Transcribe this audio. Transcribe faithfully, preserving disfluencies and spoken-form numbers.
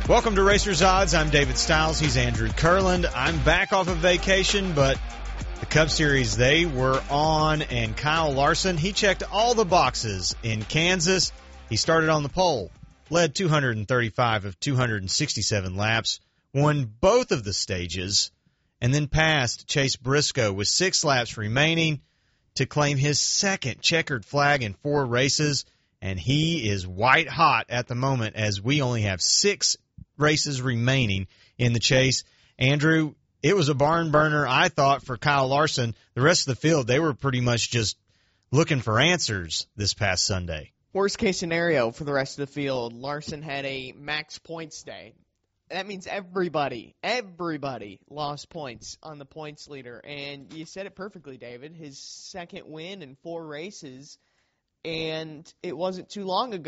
Welcome to Racers Odds. I'm David Stiles. He's Andrew Kurland. I'm back off of vacation, but the Cup Series, they were on, and Kyle Larson, he checked all the boxes in Kansas. He started on the pole, led two hundred thirty-five of two hundred sixty-seven laps, won both of the stages, and then passed Chase Briscoe with six laps remaining to claim his second checkered flag in four races, and he is white hot at the moment as we only have six races remaining in the chase. Andrew, it was a barn burner, I thought, for Kyle Larson. The rest of the field, they were pretty much just looking for answers this past Sunday. Worst case scenario for the rest of the field, Larson had a max points day. That means everybody, everybody lost points on the points leader. And you said it perfectly, David. His second win in four races, and it wasn't too long ago